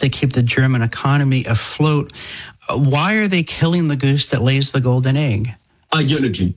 to keep the German economy afloat. Why are they killing the goose that lays the golden egg? Ideology.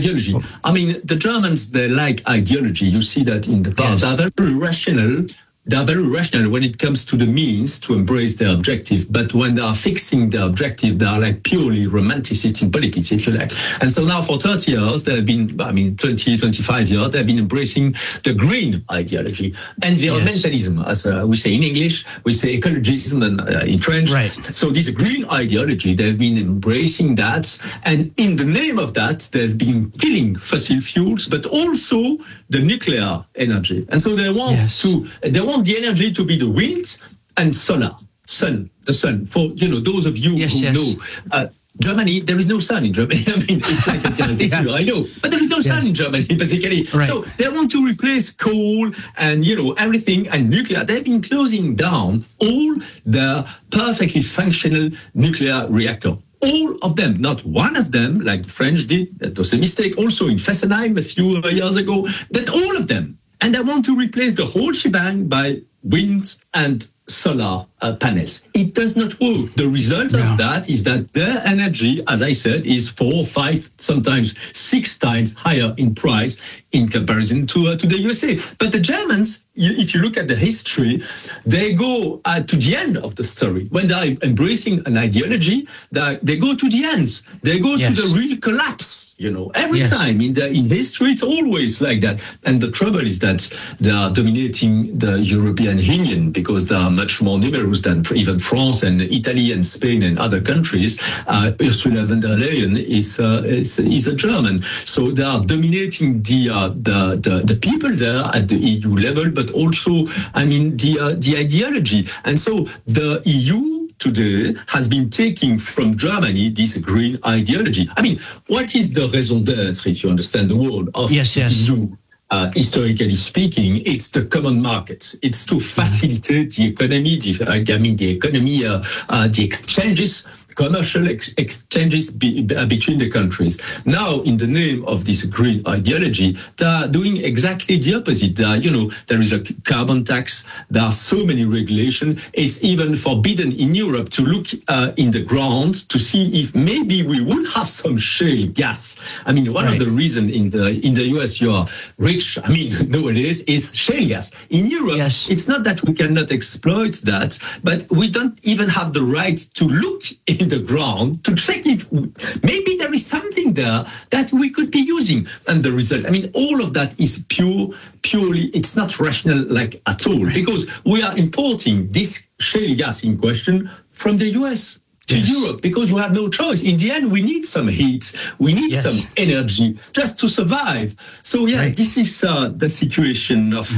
I mean, the Germans, they like ideology. You see that in the past. Yes. They're very rational. They are very rational when it comes to the means to embrace their objective. But when they are fixing their objective, they are like purely romanticist in politics, if you like. And so now for 30 years, they've been, 20, 25 years, they've been embracing the green ideology. Environmentalism, yes. As we say in English, we say ecologism in French. Right. So this green ideology, they've been embracing that. And in the name of that, they've been killing fossil fuels, but also the nuclear energy. And so they want the energy to be the wind and the sun. For, those of you who know, Germany, there is no sun in Germany. I mean, it's like a caricature, I know. But there is no sun in Germany, basically. Right. So they want to replace coal and, everything and nuclear. They've been closing down all the perfectly functional nuclear reactor. All of them, not one of them, like the French did. That was a mistake. Also in Fessenheim a few years ago. But all of them. And they want to replace the whole shebang by wind and solar panels. It does not work. The result of that is that their energy, as I said, is 4, 5, sometimes 6 times higher in price in comparison to the USA. But the Germans, if you look at the history, they go to the end of the story. When they're embracing an ideology, they go to the ends. They go to the real collapse. Every time in history, it's always like that. And the trouble is that they are dominating the European Union because they are much more numerous than even France and Italy and Spain and other countries. Ursula von der Leyen is a German, so they are dominating the people there at the EU level, but also, the ideology. And so the EU today has been taking from Germany this green ideology. What is the raison d'être, if you understand the word of EU? Historically speaking, it's the common market. It's to facilitate the economy, the exchanges, commercial exchanges between the countries. Now, in the name of this green ideology, they are doing exactly the opposite. There is a carbon tax. There are so many regulations. It's even forbidden in Europe to look in the ground to see if maybe we would have some shale gas. One of the reasons in the US you are rich, nowadays, is shale gas. In Europe, it's not that we cannot exploit that, but we don't even have the right to look in the ground to check if maybe there is something there that we could be using. And the result, all of that is purely, it's not rational at all, because we are importing this shale gas in question from the US to Europe because we have no choice. In the end, we need some heat, we need some energy just to survive. So this is the situation of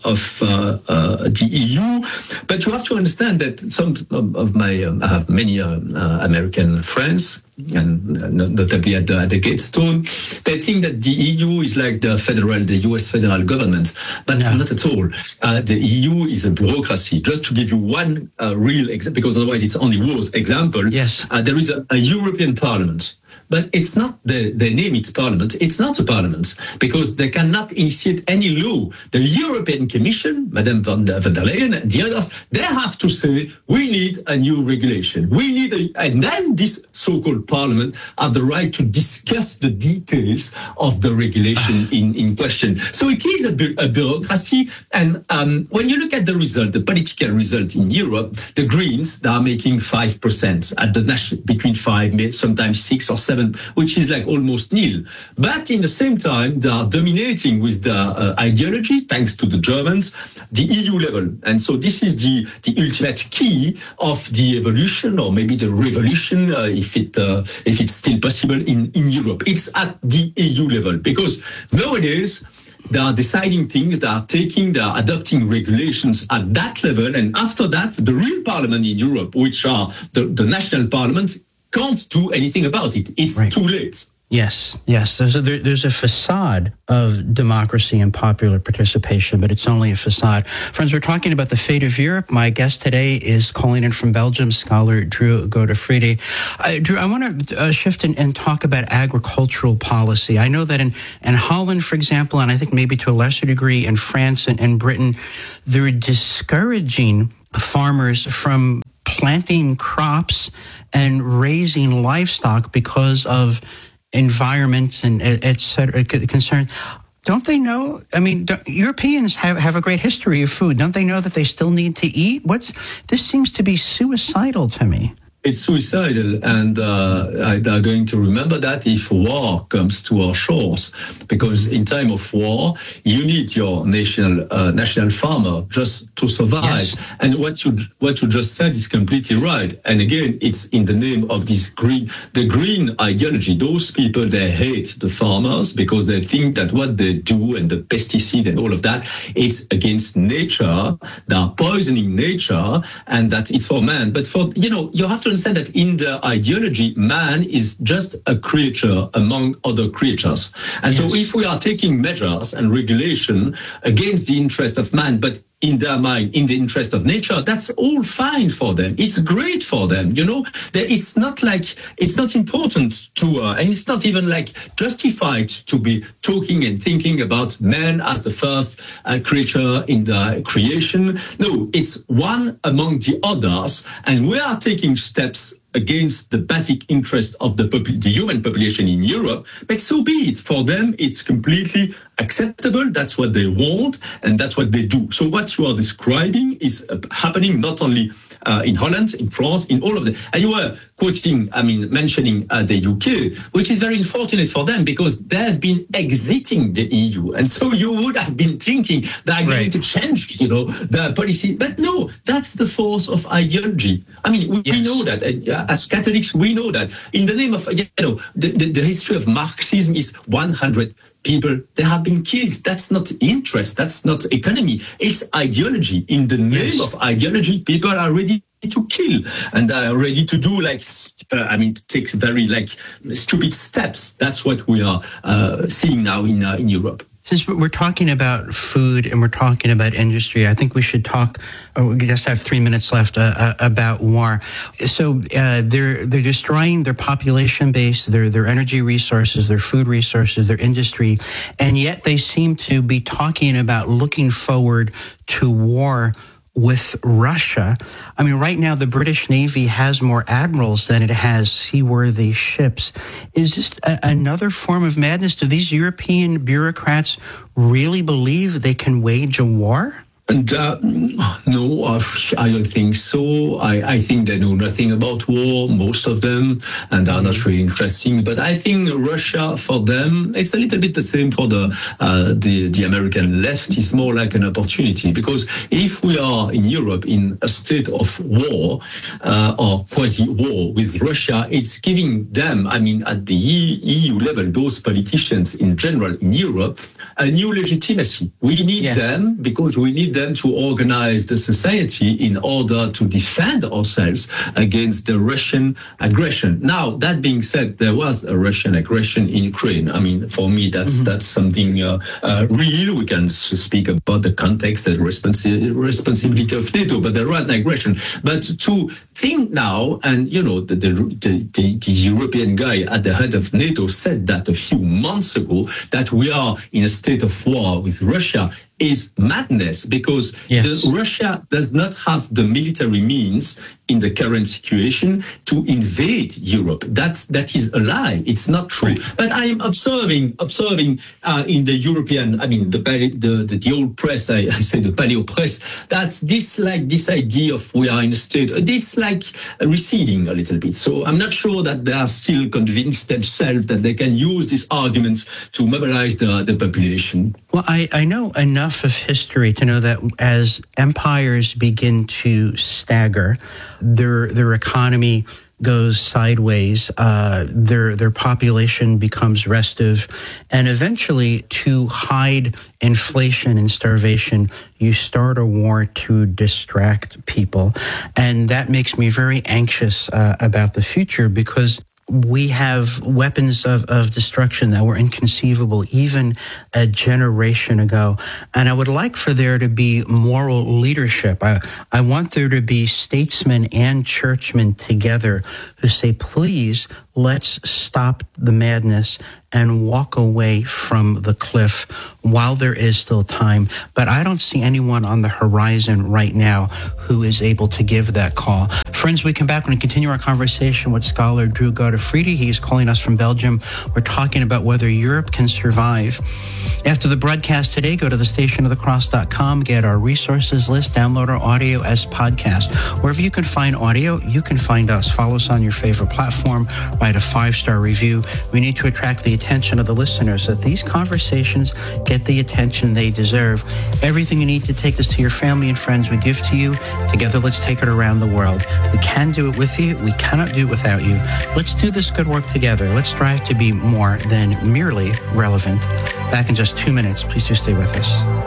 the EU. But you have to understand that some of my I have many American friends, and notably at the Gatestone, they think that the EU is like the US federal government, but not at all. The EU is a bureaucracy. Just to give you one real example, because otherwise it's only words example. There is a European Parliament. But it's not, they name it parliament. It's not a parliament because they cannot initiate any law. The European Commission, Madame von der Leyen and the others, they have to say, we need a new regulation. And then this so-called parliament have the right to discuss the details of the regulation in question. So it is a bureaucracy. And when you look at the result, the political result in Europe, the Greens, they are making 5% at the national, between 5, sometimes 6 or 7, which is almost nil. But in the same time, they are dominating with the ideology, thanks to the Germans, the EU level. And so this is the ultimate key of the evolution, or maybe the revolution, if it's still possible in Europe. It's at the EU level, because nowadays, they are deciding things, they are adopting regulations at that level. And after that, the real parliament in Europe, which are the national parliaments, can't do anything about it. It's too late. Yes. There's a facade of democracy and popular participation, but it's only a facade. Friends, we're talking about the fate of Europe. My guest today is calling in from Belgium, scholar Drew Godefriedi. Drew, I want to shift and talk about agricultural policy. I know that in Holland, for example, and I think maybe to a lesser degree in France and Britain, they're discouraging farmers from planting crops and raising livestock because of environment and et cetera concern. Don't they know? I mean, Europeans have a great history of food. Don't they know that they still need to eat? This seems to be suicidal to me. It's suicidal, and are going to remember that if war comes to our shores, because in time of war, you need your national farmer just to survive. Yes. And what you just said is completely right. And again, it's in the name of the green ideology. Those people, they hate the farmers because they think that what they do and the pesticide and all of that, it's against nature. They are poisoning nature, and that it's for man. But you have to understand that in the ideology, man is just a creature among other creatures. And so if we are taking measures and regulation against the interest of man, but in their mind, in the interest of nature, that's all fine for them. It's great for them. It's not important to, and it's not even justified to be talking and thinking about man as the first creature in the creation. No, it's one among the others, and we are taking steps against the basic interest of the human population in Europe, but so be it. For them, it's completely acceptable. That's what they want, and that's what they do. So what you are describing is happening not only in Holland, in France, in all of them. And you were mentioning the UK, which is very unfortunate for them because they've been exiting the EU. And so you would have been thinking they're going to change, the policy. But no, that's the force of ideology. We know that as Catholics, we know that in the name of, the history of Marxism is 100 people, they have been killed. That's not interest. That's not economy. It's ideology. In the name of ideology, people are ready to kill and are ready to do take very stupid steps. That's what we are seeing now in Europe. Since we're talking about food and we're talking about industry, I think we should talk. We just have 3 minutes left about war. So they're destroying their population base, their energy resources, their food resources, their industry, and yet they seem to be talking about looking forward to war with Russia. Right now the British Navy has more admirals than it has seaworthy ships. Is this another form of madness? Do these European bureaucrats really believe they can wage a war? And no, I don't think so. I think they know nothing about war, most of them, and are not really interesting. But I think Russia, for them, it's a little bit the same for the American left. It's more like an opportunity, because if we are in Europe in a state of war or quasi-war with Russia, it's giving them, at the EU level, those politicians in general in Europe, a new legitimacy. We need them because we need them to organize the society in order to defend ourselves against the Russian aggression. Now, that being said, there was a Russian aggression in Ukraine. For me, that's something real. We can speak about the context and responsibility of NATO, but there was an aggression. But to think now, and the European guy at the head of NATO said that a few months ago, that we are in a state of war with Russia, is madness, because Russia does not have the military means in the current situation to invade Europe. That is a lie. It's not true. Right. But I am observing in the European, the old press, I say the paleo press, that's this idea of we are in a state, it's receding a little bit. So I'm not sure that they are still convinced themselves that they can use these arguments to mobilize the population. Well, I know enough of history to know that as empires begin to stagger, their economy goes sideways, their population becomes restive, and eventually, to hide inflation and starvation, you start a war to distract people. And that makes me very anxious about the future, because we have weapons of destruction that were inconceivable even a generation ago. And I would like for there to be moral leadership. I want there to be statesmen and churchmen together who say, please, let's stop the madness and walk away from the cliff while there is still time. But I don't see anyone on the horizon right now who is able to give that call. Friends, we come back and continue our conversation with scholar Drew Godefroedi. He's calling us from Belgium. We're talking about whether Europe can survive. After the broadcast today, go to thestationofthecross.com, get our resources list, download our audio as podcast. Wherever you can find audio, you can find us. Follow us on your favorite platform, write a 5-star review. We need to attract the attention of the listeners so that these conversations get the attention they deserve. Everything you need to take this to your family and friends, we give to you. Together, let's take it around the world. We can do it with you. We cannot do it without you. Let's do this good work together. Let's strive to be more than merely relevant. Back in just 2 minutes. Please do stay with us.